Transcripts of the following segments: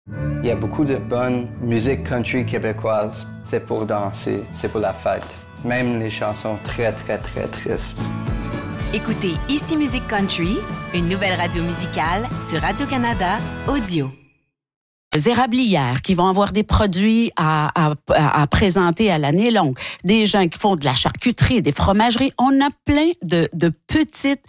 Il y a beaucoup de bonne musique country québécoise. C'est pour danser, c'est pour la fête. Même les chansons très, très, très tristes. Écoutez Ici Musique Country, une nouvelle radio musicale sur Radio-Canada Audio. Érablières qui vont avoir des produits à présenter à l'année longue, des gens qui font de la charcuterie, des fromageries. On a plein de petites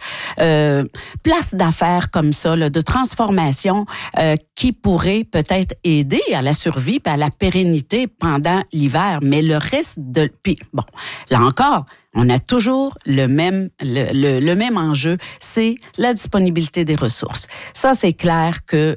places d'affaires comme ça, là, de transformation qui pourraient peut-être aider à la survie et à la pérennité pendant l'hiver. Mais le reste Puis, bon, là encore, on a toujours le même enjeu, c'est la disponibilité des ressources. Ça, c'est clair que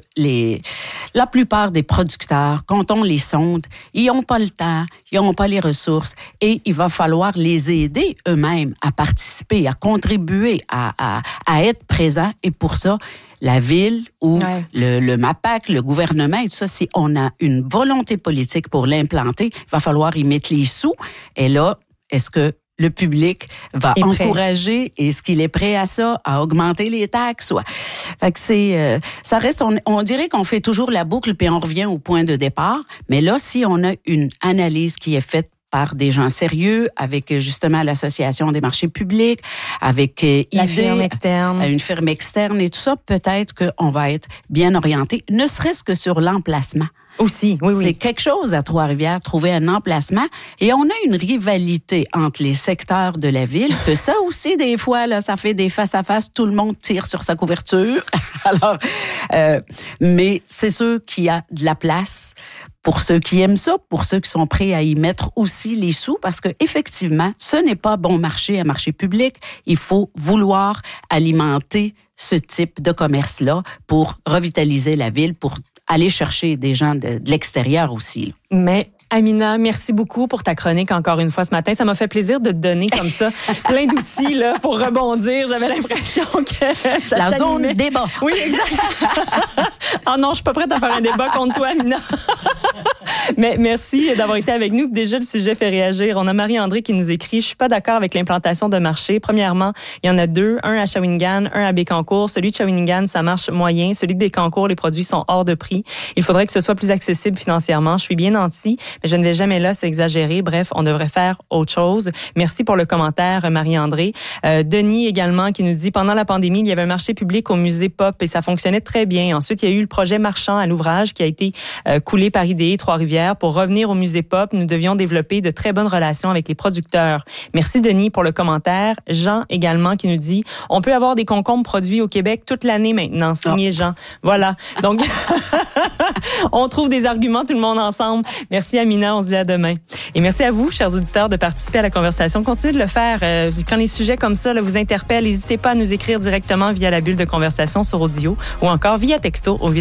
la plupart des producteurs, quand on les sonde, ils n'ont pas le temps, ils n'ont pas les ressources et il va falloir les aider eux-mêmes à participer, à contribuer, à être présents. Et pour ça, la ville ou le MAPAC, le gouvernement, et tout ça, si on a une volonté politique pour l'implanter, il va falloir y mettre les sous. Et là, est-ce que le public va encourager, est-ce qu'il est prêt à ça, à augmenter les taxes? Fait que ça reste, on dirait qu'on fait toujours la boucle puis on revient au point de départ. Mais là, si on a une analyse qui est faite par des gens sérieux, avec justement l'Association des marchés publics, avec la firme externe. Une firme externe et tout ça, peut-être qu'on va être bien orienté, ne serait-ce que sur l'emplacement. Aussi, oui. C'est quelque chose à Trois-Rivières, trouver un emplacement. Et on a une rivalité entre les secteurs de la ville, que ça aussi, des fois, là, ça fait des face-à-face, tout le monde tire sur sa couverture. Alors, mais c'est sûr qu'il y a de la place pour ceux qui aiment ça, pour ceux qui sont prêts à y mettre aussi les sous, parce que effectivement, ce n'est pas bon marché à marché public. Il faut vouloir alimenter ce type de commerce-là pour revitaliser la ville, pour aller chercher des gens de l'extérieur aussi, là. Mais Amina, merci beaucoup pour ta chronique encore une fois ce matin. Ça m'a fait plaisir de te donner comme ça plein d'outils là, pour rebondir. J'avais l'impression que ça la t'animait. Zone débat. Oui, exact. Oh non, je suis pas prête à faire un débat contre toi, Amina. Mais merci d'avoir été avec nous. Déjà, le sujet fait réagir. On a Marie-André qui nous écrit « Je suis pas d'accord avec l'implantation de marché. Premièrement, il y en a deux, un à Shawinigan, un à Bécancour. Celui de Shawinigan, ça marche moyen. Celui de Bécancour, les produits sont hors de prix. Il faudrait que ce soit plus accessible financièrement. Je suis bien nantie, mais je ne vais jamais là, c'est exagéré. Bref, on devrait faire autre chose. » Merci pour le commentaire, Marie-André. Denis également qui nous dit « Pendant la pandémie, il y avait un marché public au musée Pop et ça fonctionnait très bien. Ensuite, il y a eu le projet Marchand à l'ouvrage qui a été coulé par IDE Trois-Rivières. Pour revenir au musée Pop, nous devions développer de très bonnes relations avec les producteurs. » Merci Denis pour le commentaire. Jean également qui nous dit « On peut avoir des concombres produits au Québec toute l'année maintenant. » Signé Jean. Voilà. Donc, on trouve des arguments tout le monde ensemble. Merci Amina, on se dit à demain. Et merci à vous, chers auditeurs, de participer à la conversation. Continuez de le faire. Quand les sujets comme ça là, vous interpellent, n'hésitez pas à nous écrire directement via la bulle de conversation sur Audio ou encore via texto au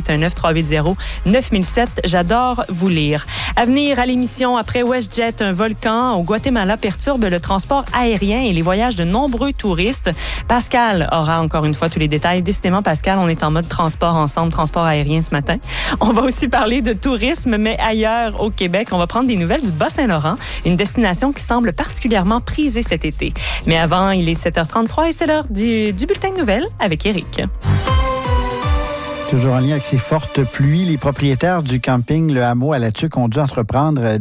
819-380-9007. J'adore vous lire. À venir à l'émission, après WestJet, un volcan au Guatemala perturbe le transport aérien et les voyages de nombreux touristes. Pascal aura encore une fois tous les détails. Décidément, Pascal, on est en mode transport ensemble, transport aérien ce matin. On va aussi parler de tourisme, mais ailleurs au Québec. On va prendre des nouvelles du Bas-Saint-Laurent, une destination qui semble particulièrement prisée cet été. Mais avant, il est 7h33 et c'est l'heure du bulletin de nouvelles avec Éric. Toujours en lien avec ces fortes pluies, les propriétaires du camping Le Hameau à la Tuque ont dû entreprendre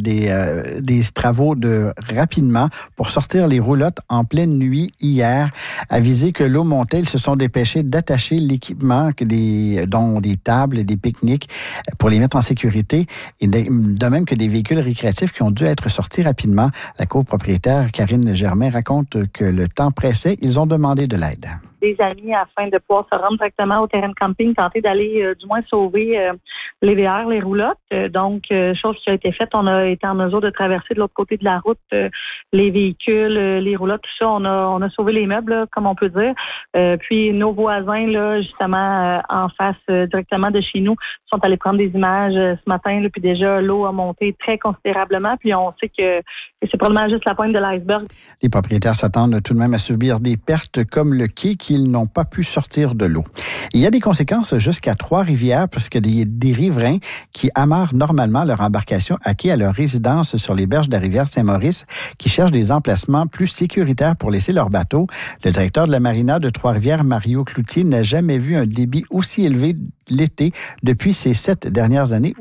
des travaux rapidement pour sortir les roulottes en pleine nuit hier. Avisés que l'eau montait, ils se sont dépêchés d'attacher l'équipement, dont des tables et des pique-niques, pour les mettre en sécurité. Et de même que des véhicules récréatifs qui ont dû être sortis rapidement. La copropriétaire Karine Germain raconte que le temps pressait. Ils ont demandé de l'aide. Des amis afin de pouvoir se rendre directement au terrain de camping, tenter d'aller du moins sauver les VR, les roulottes. Donc, chose qui a été faite, on a été en mesure de traverser de l'autre côté de la route les véhicules, les roulottes, tout ça. On a sauvé les meubles, là, comme on peut dire. Puis nos voisins, là, justement, en face directement de chez nous, sont allés prendre des images ce matin. Là, puis déjà, l'eau a monté très considérablement. Puis on sait que c'est probablement juste la pointe de l'iceberg. Les propriétaires s'attendent tout de même à subir des pertes comme le quai qu'ils n'ont pas pu sortir de l'eau. Il y a des conséquences jusqu'à Trois-Rivières parce que des riverains qui amarrent normalement leur embarcation à quai à leur résidence sur les berges de la rivière Saint-Maurice qui cherchent des emplacements plus sécuritaires pour laisser leur bateau. Le directeur de la marina de Trois-Rivières, Mario Cloutier, n'a jamais vu un débit aussi élevé l'été depuis ces 7 dernières années